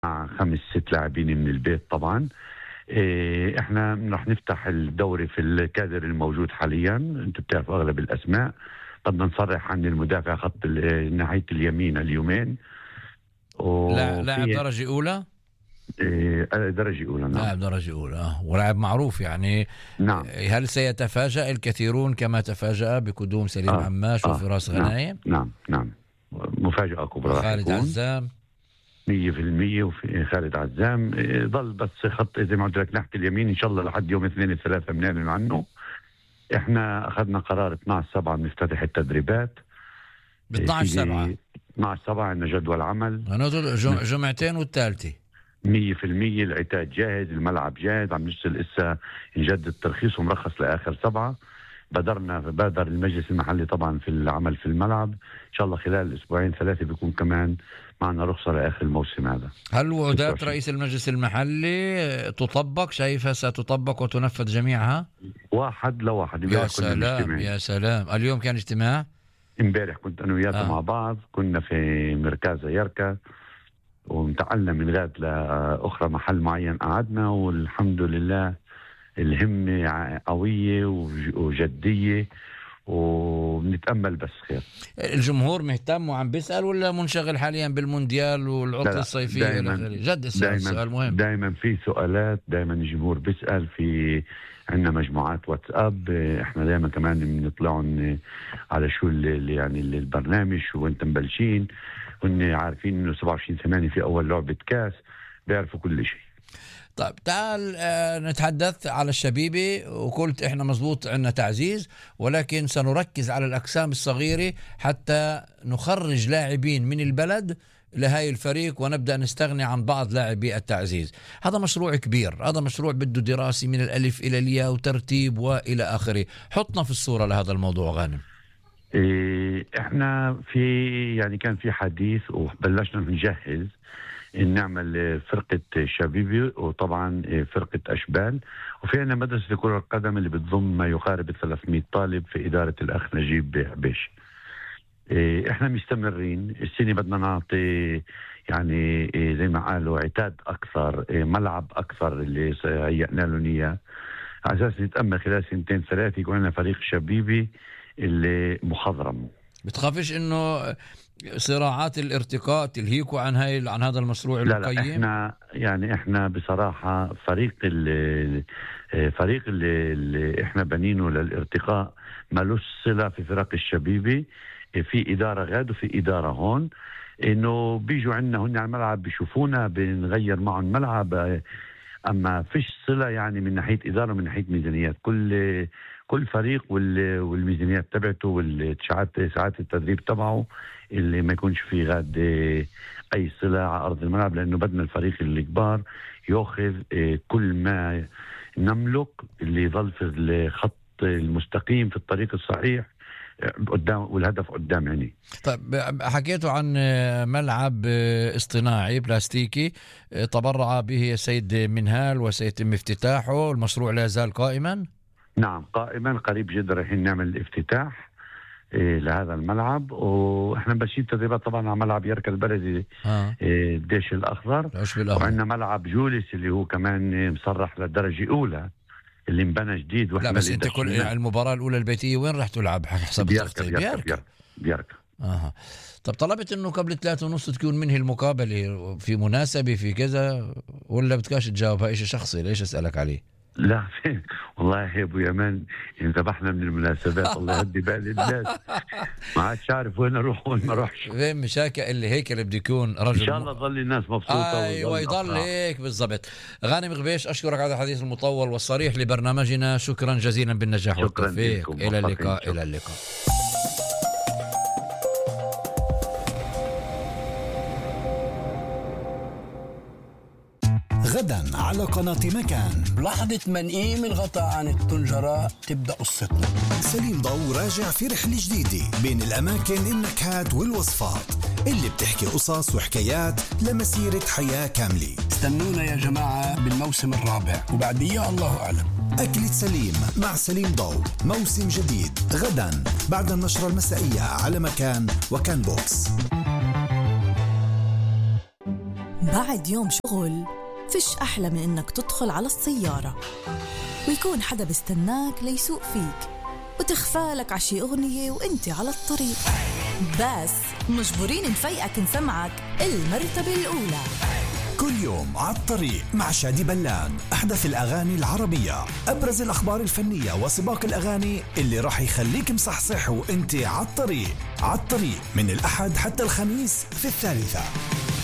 مع 5-6 لاعبين من البيت طبعا. احنا رح نفتح الدوري في الكادر الموجود حاليا. انت بتعرف اغلب الاسماء. بدنا نصرح عن المدافع خط ناحية اليمين اليومين. لاعب درجة أولى. درجة أولى، نعم. لاعب درجة أولى ولاعب معروف يعني. نعم. هل سيتفاجأ الكثيرون كما تفاجأ بقدوم سليم عماش وفراس غنايم؟ نعم. مفاجأة كبرى. خالد عزام 100%. وفي خالد عزام ضل بس خط زي ما قلت لك ناحية اليمين. إن شاء الله لحد يوم 2-3 بنعلن عنه. إحنا أخذنا قرار 12/7 بنفتتح التدريبات. ب 12/7 عندنا جدول عمل. جمعتين والثالثة 100%. العتاد جاهز، الملعب جاهز، عم نشتغل لسه نجدد ترخيص ومرخص لآخر 7. بادر المجلس المحلي طبعا في العمل في الملعب. إن شاء الله خلال 2-3 بيكون كمان معنا رخصة لآخر الموسم هذا. هل وعودات رئيس المجلس المحلي تطبق؟ شايفها ستطبق وتنفذ جميعها؟ 1-1. يا سلام يا سلام. اليوم كان اجتماع. امبارح كنت أنا وياته مع بعض. كنا في مركز يركا وانتقلنا من غاد لأخرى محل معين قعدنا. والحمد لله الهمة قوية وجدية وبنتأمل بس خير. الجمهور مهتم وعم بيسأل ولا منشغل حاليا بالمونديال والعطلة الصيفية؟ جد السؤال مهم. دائما في سؤالات. دائما الجمهور بيسأل. في عندنا مجموعات واتساب. احنا دائما كمان بنطلعهم على شو اللي يعني البرنامج شو وانت مبلشين. وإن عارفين إنه 27/8 في أول لعبة كاس. بيعرفوا كل شيء. طيب تعال نتحدث على الشبيبة. وقلت إحنا مزبوط عندنا تعزيز ولكن سنركز على الأقسام الصغيرة حتى نخرج لاعبين من البلد لهاي الفريق ونبدأ نستغني عن بعض لاعبي التعزيز. هذا مشروع كبير. هذا مشروع بده دراسة من الألف إلى الياء وترتيب وإلى آخره. حطنا في الصورة لهذا الموضوع غانم. احنا في يعني كان في حديث وبلشنا نجهز نعمل فرقة شبيبي وطبعا فرقة أشبال. وفي عنا مدرسة كرة القدم اللي بتضم ما يقارب 300 طالب في إدارة الأخ نجيب عبيش. احنا مستمرين. السنة بدنا نعطي يعني زي ما قالوا عتاد أكثر، ملعب أكثر اللي هيئنا لهم إياه على أساس نتأمل خلال 2-3 يكون لنا فريق شبيبي اللي مخضرم. بتخافش إنه صراعات الارتقاء تلهيكوا عن هذا المشروع المقيم؟ لا احنا بصراحة فريق اللي احنا بنينه للارتقاء مالوش صلة في فرق الشبيبي. في إدارة غاد وفي إدارة هون. إنه بيجوا عنا هون على الملعب بيشوفونا بنغير معهم ملعب. أما فيش صلة يعني من ناحية إدارة ومن ناحية ميزانيات. كل فريق والميزانيات تبعته ساعات التدريب تبعه اللي ما يكونش فيه غاد أي صلة على أرض الملعب. لأنه بدنا الفريق الكبار يأخذ كل ما نملك اللي يظل في الخط المستقيم في الطريق الصحيح قدام والهدف قدام عيني. طيب حكيتوا عن ملعب اصطناعي بلاستيكي تبرع به السيد منهال وسيتم افتتاحه. المشروع لا يزال قائما؟ نعم قائما. قريب جدا رايحين نعمل الافتتاح لهذا الملعب. واحنا ماشيين تدريبات طبعا على ملعب يركا البلدي الديش الأخضر. وعندنا ملعب جولس اللي هو كمان مصرح للدرجة أولى اللي انبنى جديد. لا بس انت كل المباراة الأولى البيتية وين راح تلعب حسب التخطيط؟ بيركا. طب طلبت انه قبل 3:30 تكون منهي المقابلة في مناسبة في كذا ولا بتكاش تجاوبها إيش شخصي؟ ليش أسألك عليه؟ لا والله يا ابو يمان ذبحنا من المناسبات. الله يهدي بال الناس. ما عادش عارف وين اروح وين ما اروحش. فين مشاكل اللي هيك اللي بده يكون رجل ان شاء الله ظل الناس مبسوطه. ايوه يضل هيك بالضبط. غانم غبيش اشكرك على الحديث المطول والصريح لبرنامجنا. شكرا جزيلا بالنجاح والتوفيق. الى اللقاء. الى اللقاء. غدا على قناة مكان. بلحظة منقيم الغطاء عن الطنجرة تبدأ قصتنا. سليم ضو راجع في رحلة جديدة بين الأماكن، النكهات والوصفات اللي بتحكي قصص وحكايات لمسيرة حياة كاملة. استنونا يا جماعة بالموسم الرابع وبعديه الله أعلم. أكلة سليم مع سليم ضو موسم جديد غدا بعد النشرة المسائية على مكان وكان بوكس. بعد يوم شغل فيش أحلى من إنك تدخل على السيارة ويكون حدا بيستناك ليسوق فيك وتخفالك عشي أغنية وإنت على الطريق، بس مجبورين نفيقك نسمعك المرتبة الأولى. كل يوم على الطريق مع شادي بلان، أحدث الأغاني العربية، أبرز الأخبار الفنية وسباق الأغاني اللي راح يخليك مصحصح وإنت على الطريق. على الطريق من الأحد حتى الخميس في 3.